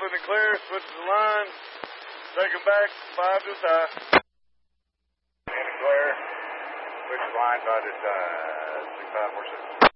open and clear. Switch to the line. Take them back. 5 to the tie. In and clear. Switch the line 5 to the tie. 6546.